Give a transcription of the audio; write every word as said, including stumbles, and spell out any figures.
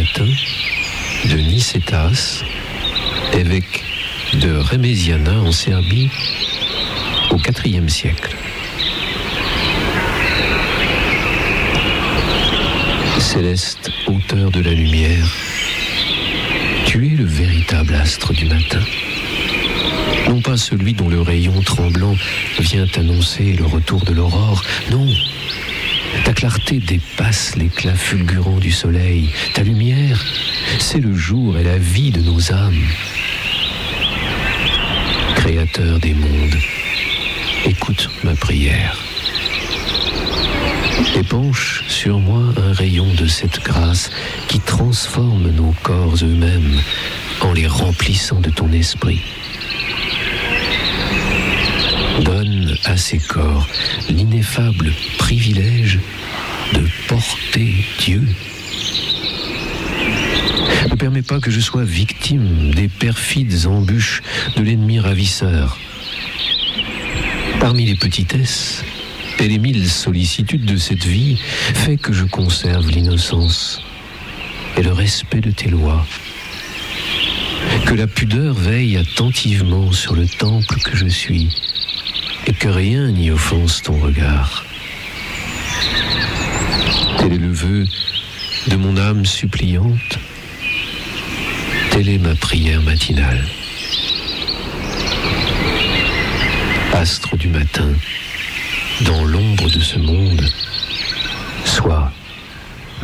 matin de Nicétas, évêque de Reméziana en Serbie au quatrième siècle. Céleste auteur de la lumière, tu es le véritable astre du matin. Non pas celui dont le rayon tremblant vient annoncer le retour de l'aurore, non. Ta clarté dépasse l'éclat fulgurant du soleil. Ta lumière, c'est le jour et la vie de nos âmes. Créateur des mondes, écoute ma prière. Épanche sur moi un rayon de cette grâce qui transforme nos corps eux-mêmes en les remplissant de ton esprit. Donne à ces corps l'ineffable privilège de porter Dieu. Ne permets pas que je sois victime des perfides embûches de l'ennemi ravisseur. Parmi les petitesses et les mille sollicitudes de cette vie, fais que je conserve l'innocence et le respect de tes lois. Que la pudeur veille attentivement sur le temple que je suis et que rien n'y offense ton regard. Tel est le vœu de mon âme suppliante, telle est ma prière matinale. Astre du matin, dans l'ombre de ce monde, sois